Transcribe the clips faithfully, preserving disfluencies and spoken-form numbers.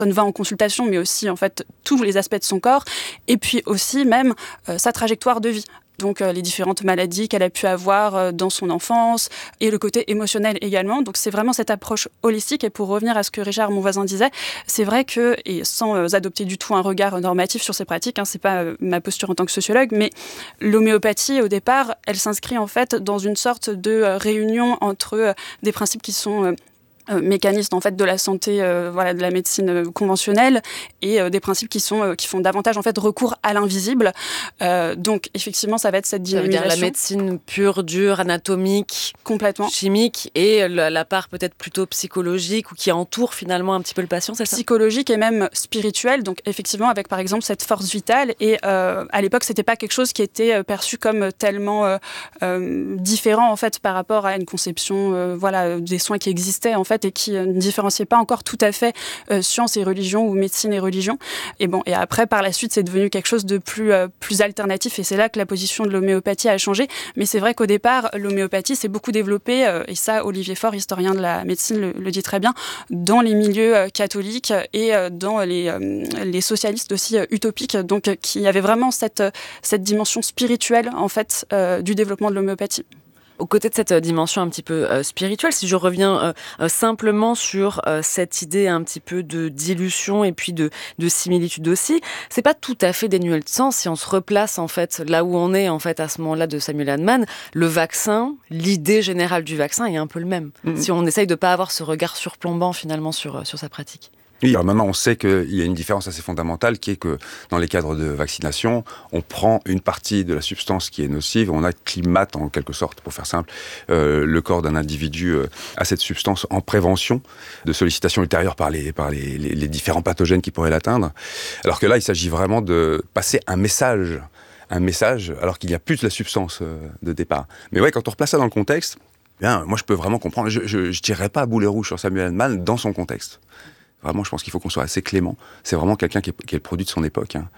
va en consultation, mais aussi en fait tous les aspects de son corps, et puis aussi même euh, sa trajectoire de vie. Donc euh, les différentes maladies qu'elle a pu avoir euh, dans son enfance et le côté émotionnel également. Donc c'est vraiment cette approche holistique. Et pour revenir à ce que Richard, mon voisin, disait, c'est vrai que, et sans euh, adopter du tout un regard normatif sur ces pratiques, hein, c'est pas euh, ma posture en tant que sociologue, mais l'homéopathie, au départ, elle s'inscrit en fait dans une sorte de euh, réunion entre euh, des principes qui sont... Euh, Euh, mécanismes en fait de la santé, euh, voilà, de la médecine euh, conventionnelle, et euh, des principes qui sont euh, qui font davantage en fait recours à l'invisible. Euh, donc effectivement, ça va être cette dynamisation. Ça veut dire la médecine pure, dure, anatomique, complètement chimique, et la, la part peut-être plutôt psychologique ou qui entoure finalement un petit peu le patient, c'est ça ? Psychologique et même spirituelle. Donc effectivement, avec par exemple cette force vitale. Et euh, à l'époque, c'était pas quelque chose qui était perçu comme tellement euh, euh, différent en fait par rapport à une conception, euh, voilà, des soins qui existaient en fait. Et qui ne différenciait pas encore tout à fait euh, science et religion ou médecine et religion. Et bon, et après, par la suite, c'est devenu quelque chose de plus, euh, plus alternatif, et c'est là que la position de l'homéopathie a changé. Mais c'est vrai qu'au départ, l'homéopathie s'est beaucoup développée, euh, et ça, Olivier Faure, historien de la médecine, le, le dit très bien, dans les milieux euh, catholiques et euh, dans les, euh, les socialistes aussi euh, utopiques, donc euh, qui avaient vraiment cette, cette dimension spirituelle, en fait, euh, du développement de l'homéopathie. Aux côtés de cette dimension un petit peu euh, spirituelle, si je reviens euh, euh, simplement sur euh, cette idée un petit peu de dilution et puis de, de similitude aussi, c'est pas tout à fait dénué de sens si on se replace en fait là où on est en fait à ce moment-là de Samuel Hahnemann. Le vaccin, l'idée générale du vaccin est un peu le même. Mmh. Si on essaye de pas avoir ce regard surplombant finalement sur, sur sa pratique. Oui, alors maintenant on sait qu'il y a une différence assez fondamentale qui est que dans les cadres de vaccination, on prend une partie de la substance qui est nocive, on acclimate en quelque sorte, pour faire simple, euh, le corps d'un individu euh, à cette substance en prévention de sollicitation ultérieure par les, par les, les, les différents pathogènes qui pourraient l'atteindre. Alors que là, il s'agit vraiment de passer un message, un message alors qu'il n'y a plus de la substance euh, de départ. Mais ouais, quand on replace ça dans le contexte, bien, moi je peux vraiment comprendre, je ne tirerais pas à boulet rouge sur Samuel Hahnemann dans son contexte. Vraiment, je pense qu'il faut qu'on soit assez clément. C'est vraiment quelqu'un qui est, qui est le produit de son époque. Hein.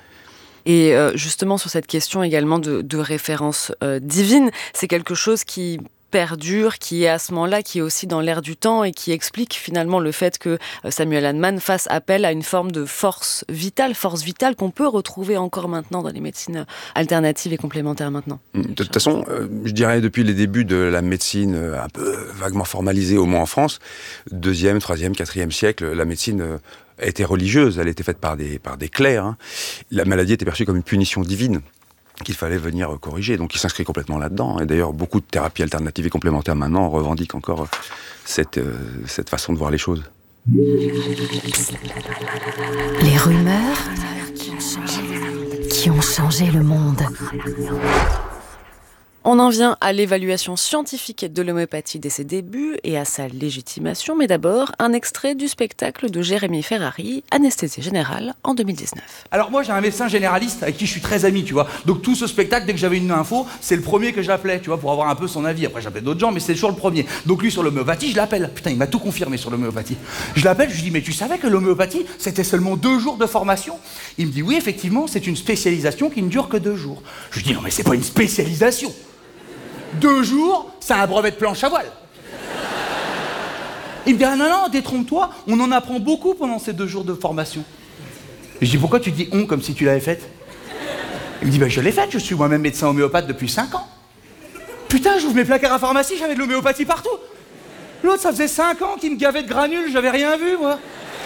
Et euh, justement, sur cette question également de, de référence euh, divine, c'est quelque chose qui perdure, qui est à ce moment-là, qui est aussi dans l'air du temps et qui explique finalement le fait que Samuel Hahnemann fasse appel à une forme de force vitale, force vitale qu'on peut retrouver encore maintenant dans les médecines alternatives et complémentaires maintenant. De toute façon, euh, je dirais depuis les débuts de la médecine euh, un peu vaguement formalisée, au moins en France, deuxième, troisième, quatrième siècle, la médecine euh, était religieuse, elle était faite par des, par des clercs. Hein. La maladie était perçue comme une punition divine qu'il fallait venir corriger. Donc il s'inscrit complètement là-dedans. Et d'ailleurs, beaucoup de thérapies alternatives et complémentaires maintenant revendiquent encore cette, euh, cette façon de voir les choses. Les rumeurs qui ont changé le monde. On en vient à l'évaluation scientifique de l'homéopathie dès ses débuts et à sa légitimation, mais d'abord un extrait du spectacle de Jérémy Ferrari, Anesthésie générale, en deux mille dix-neuf. Alors moi j'ai un médecin généraliste avec qui je suis très ami, tu vois. Donc tout ce spectacle, dès que j'avais une info, c'est le premier que j'appelais, tu vois, pour avoir un peu son avis. Après j'appelais d'autres gens, mais c'est toujours le premier. Donc lui sur l'homéopathie, je l'appelle. Putain, il m'a tout confirmé sur l'homéopathie. Je l'appelle, je lui dis, mais tu savais que l'homéopathie, c'était seulement deux jours de formation? Il me dit, oui, effectivement, c'est une spécialisation qui ne dure que deux jours. Je lui dis, non mais c'est pas une spécialisation. Deux jours, c'est un brevet de planche à voile. Il me dit, ah non, non, détrompe-toi, on en apprend beaucoup pendant ces deux jours de formation. Et je dis, pourquoi tu dis on comme si tu l'avais faite? Il me dit, bah je l'ai faite, je suis moi-même médecin homéopathe depuis cinq ans. Putain, j'ouvre mes placards à pharmacie, j'avais de l'homéopathie partout. L'autre, ça faisait cinq ans qu'il me gavait de granules, j'avais rien vu, moi.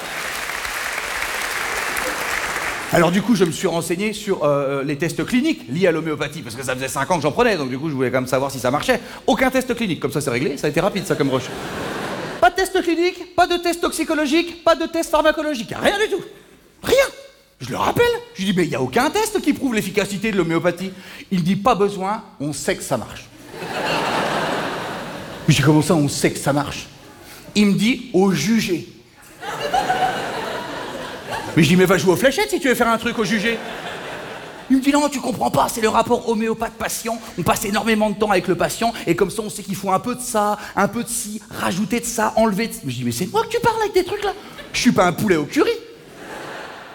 Alors du coup, je me suis renseigné sur euh, les tests cliniques liés à l'homéopathie, parce que ça faisait cinq ans que j'en prenais, donc du coup, je voulais quand même savoir si ça marchait. Aucun test clinique, comme ça c'est réglé, ça a été rapide ça comme recherche. Pas de test clinique, pas de test toxicologique, pas de test pharmacologique, rien du tout. Rien. Je le rappelle, je lui dis, mais il n'y a aucun test qui prouve l'efficacité de l'homéopathie. Il me dit, pas besoin, on sait que ça marche. Je dis, comment ça, on sait que ça marche? Il me dit, au jugé. Mais je dis, mais va jouer aux fléchettes si tu veux faire un truc au jugé. Il me dit, non, tu comprends pas, c'est le rapport homéopathe-patient. On passe énormément de temps avec le patient, et comme ça, on sait qu'il faut un peu de ça, un peu de ci, rajouter de ça, enlever de ça. Je dis, mais c'est moi que tu parles avec des trucs là? Je suis pas un poulet au curry.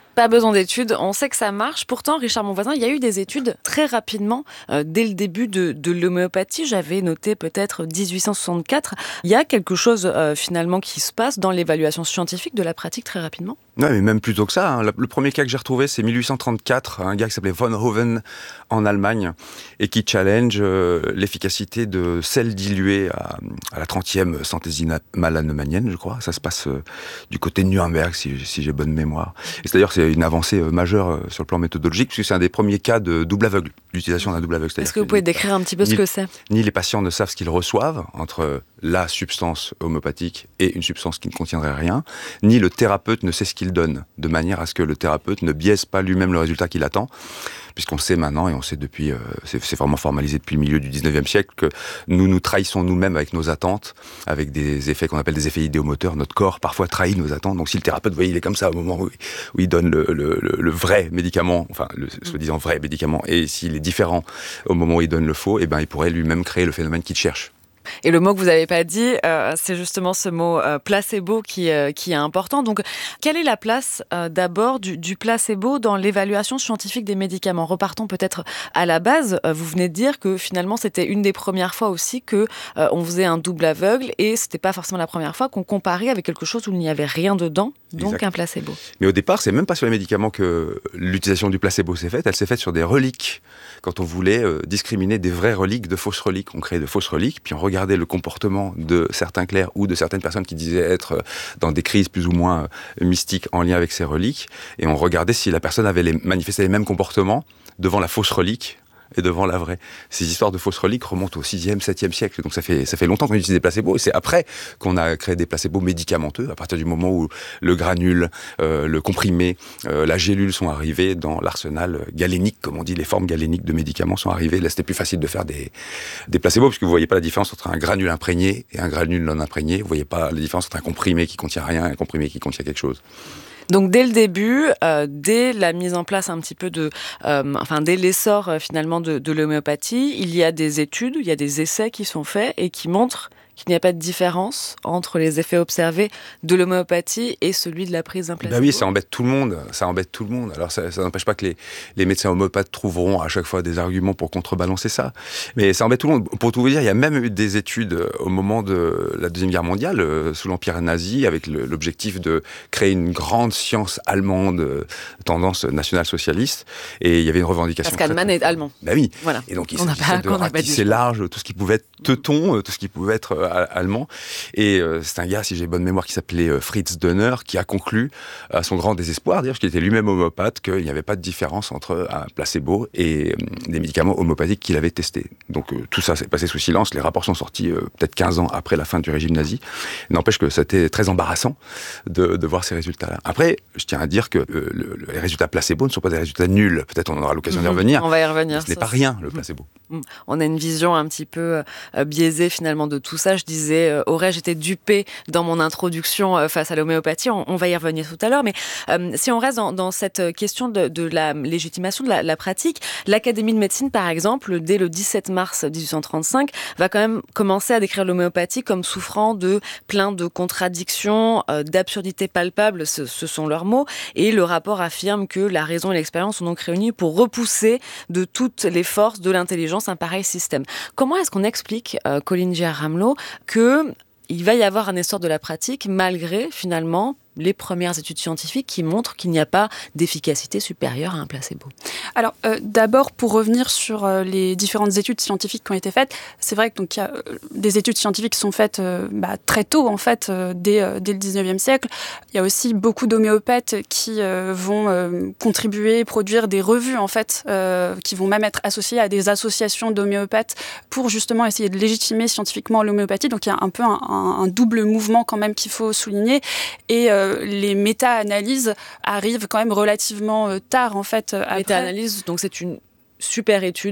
Pas besoin d'études, on sait que ça marche. Pourtant, Richard Monvoisin, il y a eu des études très rapidement, euh, dès le début de, de l'homéopathie. J'avais noté peut-être dix-huit cent soixante-quatre. Il y a quelque chose euh, finalement qui se passe dans l'évaluation scientifique de la pratique très rapidement. Ouais, mais même plus tôt que ça. Hein. Le premier cas que j'ai retrouvé, c'est mille huit cent trente-quatre, un gars qui s'appelait von Hoven en Allemagne et qui challenge euh, l'efficacité de sel dilué à, à la trentième centésime hahnemannienne, je crois. Ça se passe euh, du côté de Nuremberg, si, si j'ai bonne mémoire. Et c'est d'ailleurs c'est une avancée euh, majeure euh, sur le plan méthodologique, puisque c'est un des premiers cas de double aveugle, l'utilisation d'un double aveugle. Est-ce que vous pouvez décrire un petit peu ce que c'est ? Ni les patients ne savent ce qu'ils reçoivent entre la substance homéopathique et une substance qui ne contiendrait rien, ni le thérapeute ne sait ce qu'il donne, de manière à ce que le thérapeute ne biaise pas lui-même le résultat qu'il attend, puisqu'on sait maintenant, et on sait depuis, euh, c'est, c'est vraiment formalisé depuis le milieu du dix-neuvième siècle, que nous nous trahissons nous-mêmes avec nos attentes, avec des effets qu'on appelle des effets idéomoteurs. Notre corps parfois trahit nos attentes. Donc si le thérapeute, vous voyez, il est comme ça au moment où, où il donne le, le, le, le vrai médicament, enfin le soi-disant vrai médicament, et s'il est différent au moment où il donne le faux, eh ben il pourrait lui-même créer le phénomène qu'il cherche. Et le mot que vous n'avez pas dit, euh, c'est justement ce mot euh, placebo qui, euh, qui est important. Donc, quelle est la place euh, d'abord du, du placebo dans l'évaluation scientifique des médicaments ? Repartons peut-être à la base. Euh, vous venez de dire que finalement, c'était une des premières fois aussi que euh, on faisait un double aveugle et c'était pas forcément la première fois qu'on comparait avec quelque chose où il n'y avait rien dedans, donc exact. Un placebo. Mais au départ, c'est même pas sur les médicaments que l'utilisation du placebo s'est faite. Elle s'est faite sur des reliques. Quand on voulait euh, discriminer des vraies reliques de fausses reliques, on créait de fausses reliques, puis on regardait le comportement de certains clercs ou de certaines personnes qui disaient être dans des crises plus ou moins mystiques en lien avec ces reliques, et on regardait si la personne avait les, manifesté les mêmes comportements devant la fausse relique et devant la vraie. Ces histoires de fausses reliques remontent au sixième, septième siècle, donc ça fait, ça fait longtemps qu'on utilise des placebos, et c'est après qu'on a créé des placebos médicamenteux, à partir du moment où le granule, euh, le comprimé, euh, la gélule sont arrivés dans l'arsenal galénique, comme on dit, les formes galéniques de médicaments sont arrivées. Là, c'était plus facile de faire des, des placebos, puisque vous voyez pas la différence entre un granule imprégné et un granule non imprégné, vous voyez pas la différence entre un comprimé qui contient rien et un comprimé qui contient quelque chose. Donc dès le début, euh, dès la mise en place un petit peu de, euh, enfin dès l'essor euh, finalement de, de l'homéopathie, il y a des études, il y a des essais qui sont faits et qui montrent qu'il n'y a pas de différence entre les effets observés de l'homéopathie et celui de la prise d'un placebo. Ben oui, ça embête tout le monde. Ça embête tout le monde. Alors ça, ça n'empêche pas que les, les médecins homéopathes trouveront à chaque fois des arguments pour contrebalancer ça. Mais ça embête tout le monde. Pour tout vous dire, il y a même eu des études au moment de la Deuxième Guerre mondiale, sous l'Empire nazi, avec le, l'objectif de créer une grande science allemande, tendance nationale-socialiste. Et il y avait une revendication. Parce qu'Hahnemann est allemand. Ben oui. Voilà. Et donc, il s'agissait de ratisser large tout ce qui pouvait être teuton, tout ce qui pouvait être allemand. Et euh, c'est un gars, si j'ai bonne mémoire, qui s'appelait euh, Fritz Dönner, qui a conclu, à son grand désespoir, d'ailleurs, qu'il était lui-même homéopathe, qu'il n'y avait pas de différence entre un placebo et euh, des médicaments homéopathiques qu'il avait testés. Donc euh, tout ça s'est passé sous silence. Les rapports sont sortis euh, peut-être quinze ans après la fin du régime nazi. N'empêche que c'était très embarrassant de, de voir ces résultats-là. Après, je tiens à dire que euh, le, le, les résultats placebo ne sont pas des résultats nuls. Peut-être on aura l'occasion mmh, d'y revenir. On va y revenir. Ce n'est pas rien, le placebo. Mmh. On a une vision un petit peu euh, biaisée finalement de tout ça. Je disais, euh, aurais-je été dupée dans mon introduction euh, face à l'homéopathie, on, on va y revenir tout à l'heure, mais euh, si on reste dans, dans cette question de, de la légitimation de la, la pratique, l'Académie de médecine, par exemple, dès le dix-sept mars dix-huit cent trente-cinq, va quand même commencer à décrire l'homéopathie comme souffrant de plein de contradictions, euh, d'absurdités palpables, ce, ce sont leurs mots, et le rapport affirme que la raison et l'expérience sont donc réunies pour repousser de toutes les forces de l'intelligence un pareil système. Comment est-ce qu'on explique, euh, Colline Giard-Ramelot, que il va y avoir un essor de la pratique malgré, finalement, les premières études scientifiques qui montrent qu'il n'y a pas d'efficacité supérieure à un placebo? Alors, euh, d'abord, pour revenir sur euh, les différentes études scientifiques qui ont été faites, c'est vrai que donc, y a, euh, des études scientifiques qui sont faites euh, bah, très tôt, en fait, euh, dès, euh, dès le dix-neuvième siècle. Il y a aussi beaucoup d'homéopathes qui euh, vont euh, contribuer, produire des revues, en fait, euh, qui vont même être associées à des associations d'homéopathes pour justement essayer de légitimer scientifiquement l'homéopathie. Donc, il y a un peu un, un, un double mouvement quand même qu'il faut souligner. Et euh, les méta-analyses arrivent quand même relativement tard, en fait. Après. Méta-analyse, donc c'est une super étude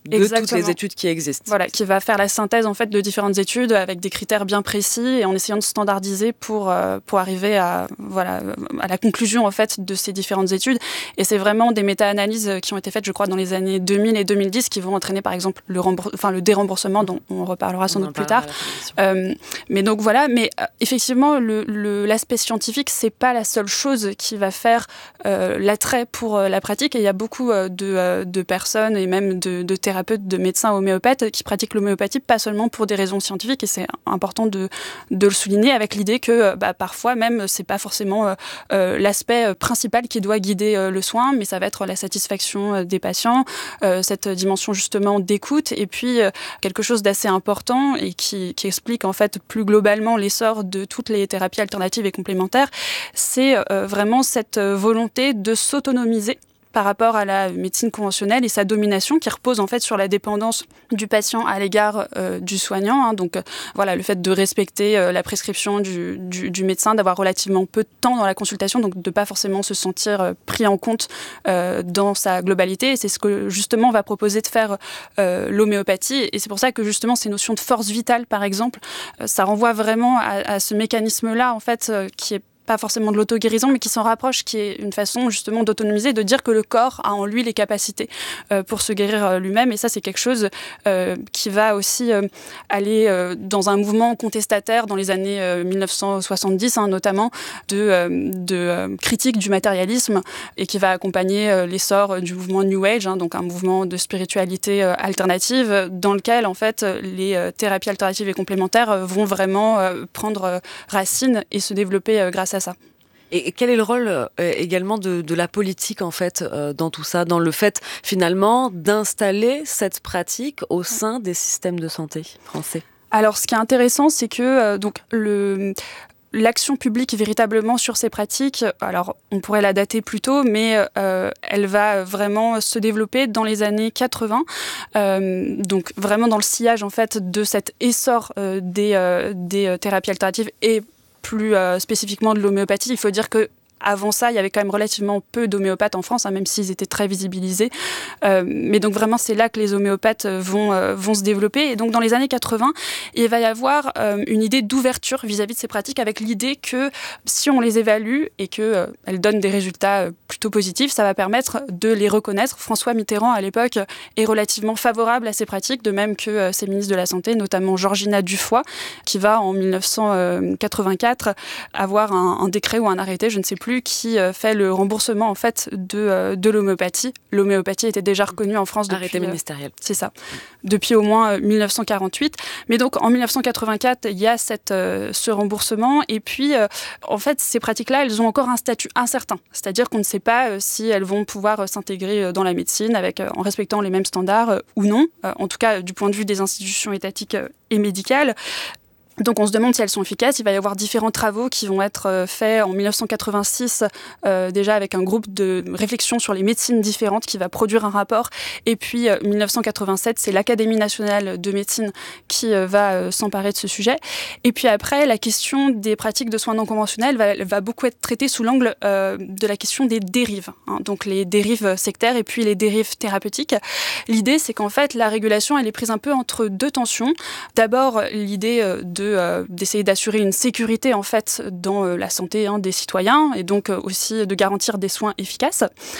de Exactement. toutes les études qui existent. Voilà, qui va faire la synthèse en fait de différentes études avec des critères bien précis et en essayant de standardiser pour euh, pour arriver à voilà à la conclusion en fait de ces différentes études. Et c'est vraiment des méta-analyses qui ont été faites, je crois, dans les années deux mille et deux mille dix, qui vont entraîner par exemple le rembours- enfin le déremboursement, dont on reparlera sans On doute en plus parlera tard. à la commission. Euh, mais donc voilà, mais euh, effectivement, le, le, l'aspect scientifique, c'est pas la seule chose qui va faire euh, l'attrait pour euh, la pratique. Et il y a beaucoup euh, de, euh, de personnes et même de, de thérapeutes, de médecins homéopathes qui pratiquent l'homéopathie pas seulement pour des raisons scientifiques. Et c'est important de, de le souligner avec l'idée que euh, bah, parfois même c'est pas forcément euh, euh, l'aspect principal qui doit guider euh, le soin, mais ça va être la satisfaction euh, des patients, euh, cette dimension justement d'écoute, et puis euh, quelque chose d'assez important et qui, qui explique en fait plus globalement l'essor de toutes les thérapies alternatives et complémentaires, c'est euh, vraiment cette volonté de s'autonomiser par rapport à la médecine conventionnelle et sa domination qui repose en fait sur la dépendance du patient à l'égard euh, du soignant. Hein. Donc euh, voilà, le fait de respecter euh, la prescription du, du, du médecin, d'avoir relativement peu de temps dans la consultation, donc de pas forcément se sentir euh, pris en compte euh, dans sa globalité. Et c'est ce que justement va proposer de faire euh, l'homéopathie. Et c'est pour ça que justement ces notions de force vitale, par exemple, euh, ça renvoie vraiment à, à ce mécanisme-là en fait euh, qui est pas forcément de l'auto-guérison, mais qui s'en rapproche, qui est une façon justement d'autonomiser, de dire que le corps a en lui les capacités euh, pour se guérir euh, lui-même. Et ça, c'est quelque chose euh, qui va aussi euh, aller euh, dans un mouvement contestataire dans les années euh, dix-neuf cent soixante-dix, hein, notamment, de, euh, de euh, critique du matérialisme et qui va accompagner euh, l'essor du mouvement New Age, hein, donc un mouvement de spiritualité euh, alternative dans lequel, en fait, les euh, thérapies alternatives et complémentaires euh, vont vraiment euh, prendre euh, racine et se développer euh, grâce à ça. Et quel est le rôle euh, également de, de la politique en fait euh, dans tout ça, dans le fait finalement d'installer cette pratique au sein des systèmes de santé français? Alors, ce qui est intéressant, c'est que euh, donc le l'action publique véritablement sur ces pratiques, alors on pourrait la dater plus tôt, mais euh, elle va vraiment se développer dans les années quatre-vingts, euh, donc vraiment dans le sillage en fait de cet essor euh, des, euh, des thérapies alternatives et plus euh, spécifiquement de l'homéopathie. Il faut dire que avant ça, il y avait quand même relativement peu d'homéopathes en France, hein, même s'ils étaient très visibilisés. Euh, mais donc vraiment, c'est là que les homéopathes vont, euh, vont se développer. Et donc dans les années quatre-vingts, il va y avoir euh, une idée d'ouverture vis-à-vis de ces pratiques, avec l'idée que si on les évalue et qu'elles euh, donnent des résultats euh, plutôt positifs, ça va permettre de les reconnaître. François Mitterrand, à l'époque, est relativement favorable à ces pratiques, de même que euh, ses ministres de la Santé, notamment Georgina Dufoy, qui va en dix-neuf cent quatre-vingt-quatre avoir un, un décret ou un arrêté, je ne sais plus, qui fait le remboursement en fait de, de l'homéopathie. L'homéopathie était déjà reconnue en France depuis... Arrêté ministériel. Euh, c'est ça. Depuis au moins dix-neuf cent quarante-huit. Mais donc en dix-neuf cent quatre-vingt-quatre, il y a cette, euh, ce remboursement. Et puis, euh, en fait, ces pratiques-là, elles ont encore un statut incertain. C'est-à-dire qu'on ne sait pas euh, si elles vont pouvoir euh, s'intégrer dans la médecine avec, euh, en respectant les mêmes standards euh, ou non. Euh, en tout cas, du point de vue des institutions étatiques euh, et médicales. Donc on se demande si elles sont efficaces. Il va y avoir différents travaux qui vont être faits en dix-neuf cent quatre-vingt-six, euh, déjà avec un groupe de réflexion sur les médecines différentes qui va produire un rapport. Et puis euh, dix-neuf cent quatre-vingt-sept, c'est l'Académie nationale de médecine qui euh, va euh, s'emparer de ce sujet. Et puis après, la question des pratiques de soins non conventionnels va, va beaucoup être traitée sous l'angle euh, de la question des dérives. Hein, donc les dérives sectaires et puis les dérives thérapeutiques. L'idée, c'est qu'en fait, la régulation, elle est prise un peu entre deux tensions. D'abord, l'idée euh, de De, euh, d'essayer d'assurer une sécurité en fait dans euh, la santé hein, des citoyens et donc euh, aussi de garantir des soins efficaces.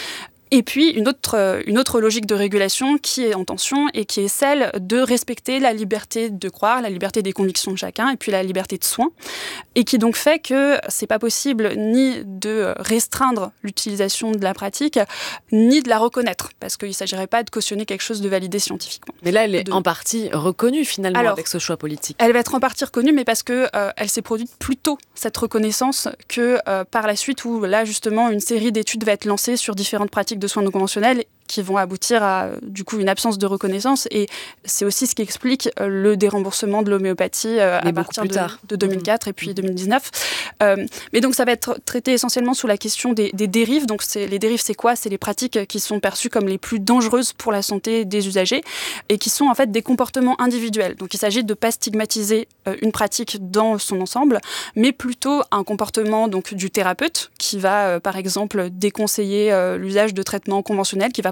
Et puis, une autre, une autre logique de régulation qui est en tension et qui est celle de respecter la liberté de croire, la liberté des convictions de chacun et puis la liberté de soin. Et qui donc fait que c'est pas possible ni de restreindre l'utilisation de la pratique, ni de la reconnaître. Parce qu'il ne s'agirait pas de cautionner quelque chose de validé scientifiquement. Mais là, elle est de... en partie reconnue finalement. Alors, avec ce choix politique. Elle va être en partie reconnue, mais parce qu'elle euh, s'est produite plus tôt, cette reconnaissance, que euh, par la suite où là, justement, une série d'études va être lancée sur différentes pratiques de soins non conventionnels qui vont aboutir à du coup une absence de reconnaissance et c'est aussi ce qui explique le déremboursement de l'homéopathie euh, à partir de, de deux mille quatre mmh. et puis deux mille dix-neuf. Euh, mais donc ça va être traité essentiellement sous la question des, des dérives. Donc c'est, les dérives, c'est quoi ? C'est les pratiques qui sont perçues comme les plus dangereuses pour la santé des usagers et qui sont en fait des comportements individuels. Donc il s'agit de ne pas stigmatiser euh, une pratique dans son ensemble, mais plutôt un comportement donc du thérapeute qui va euh, par exemple déconseiller euh, l'usage de traitements conventionnels, qui va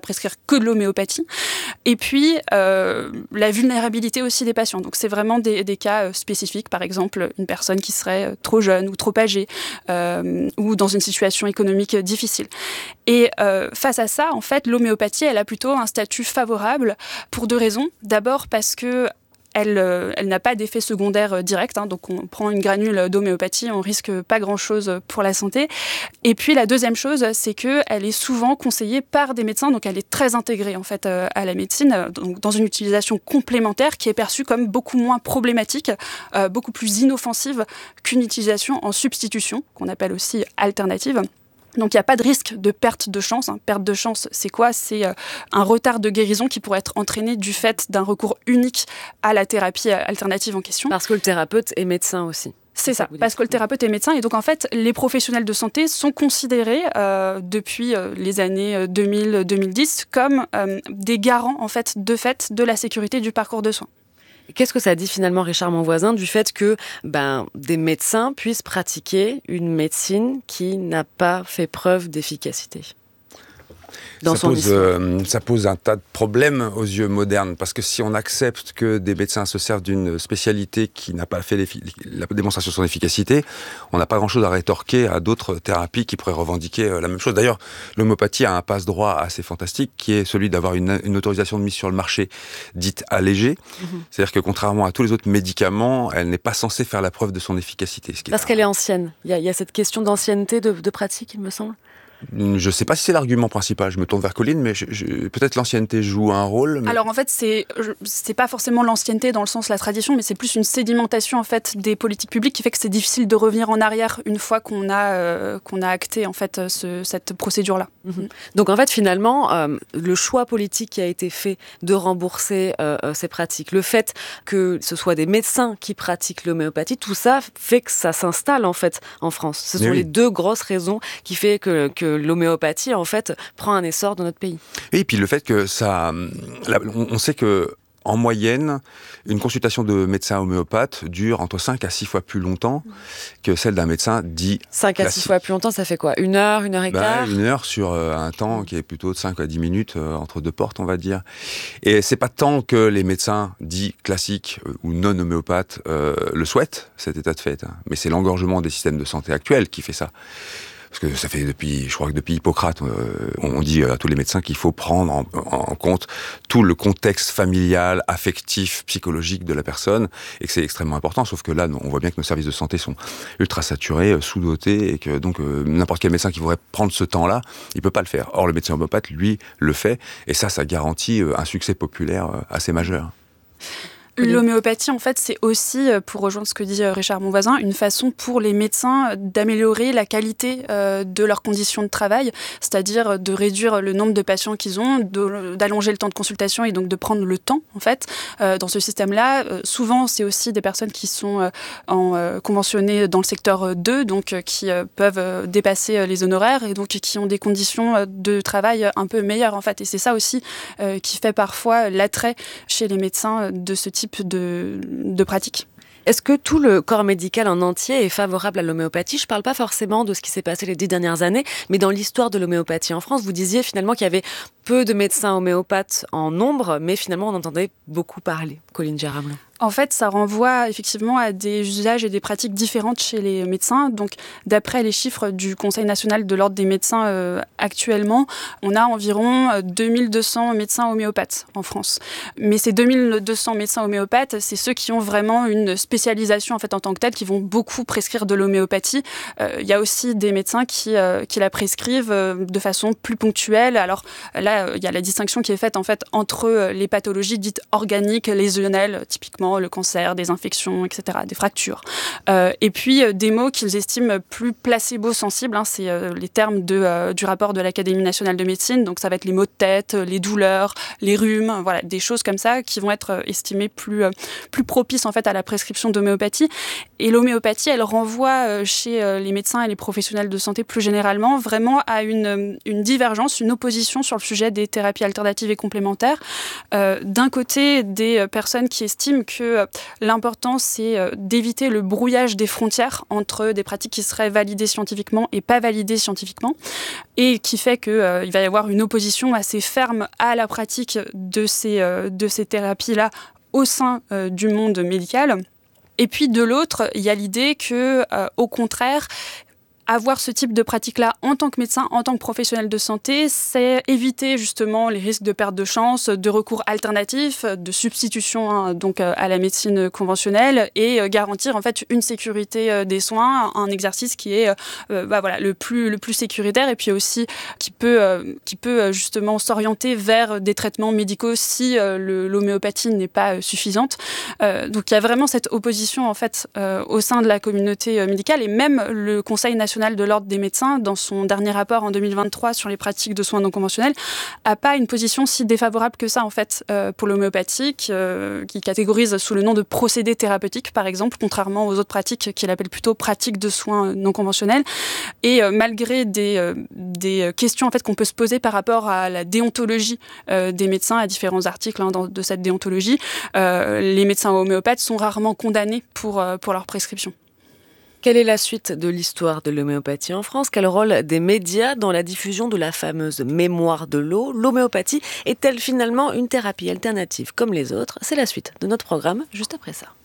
prescrire que de l'homéopathie. Et puis, euh, la vulnérabilité aussi des patients. Donc, c'est vraiment des, des cas spécifiques. Par exemple, une personne qui serait trop jeune ou trop âgée euh, ou dans une situation économique difficile. Et euh, face à ça, en fait, l'homéopathie, elle a plutôt un statut favorable pour deux raisons. D'abord parce que Elle, euh, elle n'a pas d'effet secondaire direct, hein, donc on prend une granule d'homéopathie, on risque pas grand-chose pour la santé. Et puis la deuxième chose, c'est qu'elle est souvent conseillée par des médecins, donc elle est très intégrée en fait euh, à la médecine, donc dans une utilisation complémentaire qui est perçue comme beaucoup moins problématique, euh, beaucoup plus inoffensive qu'une utilisation en substitution, qu'on appelle aussi alternative. Donc il n'y a pas de risque de perte de chance. Hein. Perte de chance, c'est quoi ? C'est euh, un retard de guérison qui pourrait être entraîné du fait d'un recours unique à la thérapie alternative en question. Parce que le thérapeute est médecin aussi. C'est ça, parce que le thérapeute est médecin. Et donc, en fait, les professionnels de santé sont considérés euh, depuis euh, les années deux mille à deux mille dix comme euh, des garants, en fait, de fait, de la sécurité du parcours de soins. Qu'est-ce que ça dit finalement, Richard Monvoisin, du fait que ben, des médecins puissent pratiquer une médecine qui n'a pas fait preuve d'efficacité ? Dans ça, son pose, euh, ça pose un tas de problèmes aux yeux modernes, parce que si on accepte que des médecins se servent d'une spécialité qui n'a pas fait la démonstration de son efficacité, on n'a pas grand-chose à rétorquer à d'autres thérapies qui pourraient revendiquer la même chose. D'ailleurs, l'homéopathie a un passe-droit assez fantastique, qui est celui d'avoir une, une autorisation de mise sur le marché dite allégée. Mmh. C'est-à-dire que contrairement à tous les autres médicaments, elle n'est pas censée faire la preuve de son efficacité. Ce qui parce est qu'elle est ancienne. Il y, a, il y a cette question d'ancienneté de, de pratique, il me semble. Je ne sais pas si c'est l'argument principal, je me tourne vers Colline, mais je, je, peut-être l'ancienneté joue un rôle. Mais... Alors en fait, c'est, c'est pas forcément l'ancienneté dans le sens de la tradition, mais c'est plus une sédimentation en fait des politiques publiques qui fait que c'est difficile de revenir en arrière une fois qu'on a, euh, qu'on a acté en fait ce, cette procédure-là. Mmh. Donc en fait, finalement, euh, le choix politique qui a été fait de rembourser euh, ces pratiques, le fait que ce soit des médecins qui pratiquent l'homéopathie, tout ça fait que ça s'installe en fait en France. Ce sont oui. les deux grosses raisons qui fait que, que l'homéopathie, en fait, prend un essor dans notre pays. Et puis le fait que ça... Là, on sait que en moyenne, une consultation de médecin homéopathe dure entre cinq à six fois plus longtemps que celle d'un médecin dit cinq à six fois plus longtemps, ça fait quoi ? Une heure, une heure et quart ? Ben, Une heure sur euh, un temps qui est plutôt de cinq à dix minutes euh, entre deux portes, on va dire. Et c'est pas tant que les médecins dits classiques euh, ou non homéopathes euh, le souhaitent, cet état de fait, hein, mais c'est l'engorgement des systèmes de santé actuels qui fait ça. Parce que ça fait depuis, je crois que depuis Hippocrate, euh, on dit à tous les médecins qu'il faut prendre en, en compte tout le contexte familial, affectif, psychologique de la personne, et que c'est extrêmement important. Sauf que là, on voit bien que nos services de santé sont ultra saturés, sous-dotés, et que donc euh, n'importe quel médecin qui voudrait prendre ce temps-là, il peut pas le faire. Or, le médecin homéopathe, lui, le fait, et ça, ça garantit euh, un succès populaire euh, assez majeur. L'homéopathie, en fait, c'est aussi, pour rejoindre ce que dit Richard Monvoisin, une façon pour les médecins d'améliorer la qualité euh, de leurs conditions de travail, c'est-à-dire de réduire le nombre de patients qu'ils ont, de, d'allonger le temps de consultation et donc de prendre le temps, en fait. Euh, dans ce système-là, euh, souvent, c'est aussi des personnes qui sont euh, en, euh, conventionnées dans le secteur deux, donc euh, qui euh, peuvent euh, dépasser les honoraires et donc qui ont des conditions de travail un peu meilleures, en fait. Et c'est ça aussi euh, qui fait parfois l'attrait chez les médecins de ce type De, de pratique. Est-ce que tout le corps médical en entier est favorable à l'homéopathie ? Je ne parle pas forcément de ce qui s'est passé les dix dernières années, mais dans l'histoire de l'homéopathie en France, vous disiez finalement qu'il y avait peu de médecins homéopathes en nombre, mais finalement on entendait beaucoup parler. Colline Gérard-Blanc. En fait, ça renvoie effectivement à des usages et des pratiques différentes chez les médecins. Donc, d'après les chiffres du Conseil national de l'ordre des médecins euh, actuellement, on a environ deux mille deux cents médecins homéopathes en France. Mais ces deux mille deux cents médecins homéopathes, c'est ceux qui ont vraiment une spécialisation en fait en tant que telle, qui vont beaucoup prescrire de l'homéopathie. Euh, il y a aussi des médecins qui, euh, qui la prescrivent euh, de façon plus ponctuelle. Alors là, il y a la distinction qui est faite en fait entre les pathologies dites organiques, lésionnelles, typiquement le cancer, des infections, et cetera, des fractures. Euh, et puis, euh, des mots qu'ils estiment plus placebo-sensibles, hein, c'est euh, les termes de, euh, du rapport de l'Académie nationale de médecine, donc ça va être les maux de tête, les douleurs, les rhumes, voilà, des choses comme ça qui vont être euh, estimées plus, euh, plus propices en fait, à la prescription d'homéopathie. Et l'homéopathie, elle renvoie euh, chez euh, les médecins et les professionnels de santé plus généralement vraiment à une, une divergence, une opposition sur le sujet sujet des thérapies alternatives et complémentaires. Euh, d'un côté, des personnes qui estiment que l'important, c'est d'éviter le brouillage des frontières entre des pratiques qui seraient validées scientifiquement et pas validées scientifiquement, et qui fait qu'il euh, va y avoir une opposition assez ferme à la pratique de ces, euh, de ces thérapies-là au sein euh, du monde médical. Et puis de l'autre, il y a l'idée que, euh, au contraire, avoir ce type de pratique-là en tant que médecin, en tant que professionnel de santé, c'est éviter justement les risques de perte de chance, de recours alternatifs, de substitution hein, donc à la médecine conventionnelle, et euh, garantir en fait une sécurité euh, des soins, un exercice qui est euh, bah, voilà, le plus le plus sécuritaire, et puis aussi qui peut euh, qui peut justement s'orienter vers des traitements médicaux si euh, le, l'homéopathie n'est pas euh, suffisante. Euh, donc il y a vraiment cette opposition en fait euh, au sein de la communauté euh, médicale, et même le Conseil national de l'Ordre des médecins, dans son dernier rapport en deux mille vingt-trois sur les pratiques de soins non conventionnels, n'a pas une position si défavorable que ça, en fait, euh, pour l'homéopathie, euh, qui catégorise sous le nom de procédé thérapeutique, par exemple, contrairement aux autres pratiques qu'il appelle plutôt pratiques de soins non conventionnels. Et euh, malgré des, euh, des questions en fait, qu'on peut se poser par rapport à la déontologie euh, des médecins, à différents articles hein, dans, de cette déontologie, euh, les médecins homéopathes sont rarement condamnés pour, euh, pour leur prescription. Quelle est la suite de l'histoire de l'homéopathie en France ? Quel rôle des médias dans la diffusion de la fameuse mémoire de l'eau ? L'homéopathie est-elle finalement une thérapie alternative comme les autres ? C'est la suite de notre programme, juste après ça.